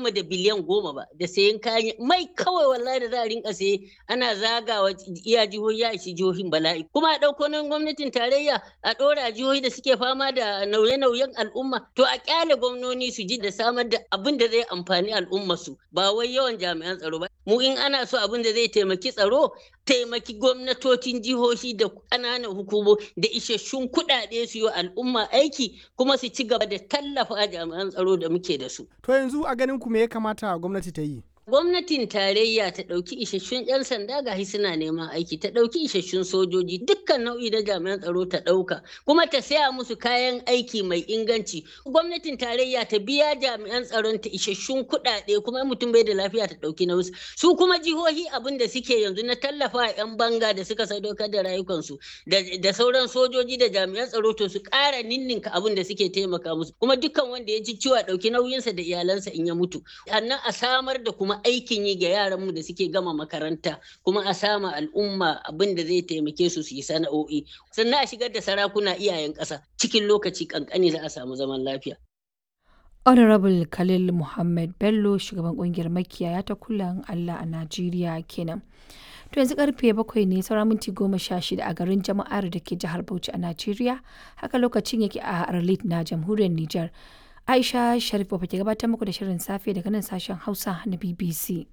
sama da biliyan 10 ba da sayan kayan mai kawai wallahi da za a rinka saye ana zagawa iya jihohi ya ishi jihohin bala'i kuma a ɗauko nan gwamnatin tarayya a ɗora jihohi da suke fama da nauye-nauyen al'umma to a ƙyale gwamnoni su ji da samar da abin da zai amfani al'umma su ba wai yawan jami'an tsaro ba mu in ana so abin da zai taimaki tsaro taimaki gwamnatocin jihohi da ƙananan hukumo da isasshun kuɗaɗe su yi al'umma aiki kuma su ci gaba da tallafa jami'an tsaro da muke da su. To yanzu a ganin ku me ya kamata gwamnati ta yi? Gwamnatin tarayya ta ɗauki isasshun 'yan sanda gashi suna neman aiki, ta ɗauki isasshun sojoji dukkan nau'i na jami'an tsaro ta ɗauka, kuma ta saya musu kayan aiki mai inganci. Gwamnatin tarayya ta biya jami'an tsaron ta isasshun kuɗaɗe kuma mutum bai da lafiya ta ɗauki nauyi. Su kuma jihohi abin da suke yanzu na tallafa 'yan banga da suka sadaukar da rayukansu da sauran sojoji da jami'an tsaro to su ƙara ninninka abin da suke taimaka musu. Kuma dukkan wanda ya ji ciwo a ɗauki nauyinsa da iyalansa in ya mutu. Sannan a samar da kuma aikin yi ga yaranmu da suke gama makaranta kuma a sama al'umma abin da zai taimake su su yi sana'o'i sannan a shigar da sarakuna iyayen ƙasa cikin lokaci kankani za a samu zaman lafiya. Honorable Khalil Muhammad Bello shugaban kungiyar makiyaya ta Kulan Allah a Najeriya kenan. To yanzu karfe 7 ne saura minti 16 a garin Jama'ar da ke jihar Bauchi a Najeriya haka lokacin yake a Arlit na jamhuriyar Nijar. Aisha Sharif ba ke gabatar muku da shirin safe daga nan sashen Hausa na BBC.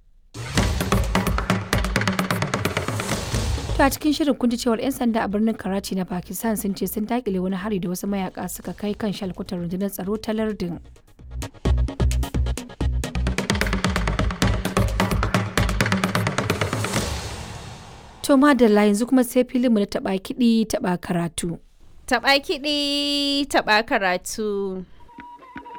To a cikin shirin kun ji cewar 'yan sanda a birnin Karachi na Pakistan sun ce sun dakile wani hari da wasu mayaka suka kai kan shalkutar rundunar tsaro ta lardin. To madalla yanzu kuma sai filinmu na taɓa kiɗi taɓa karatu. Taɓa kiɗi taɓa karatu.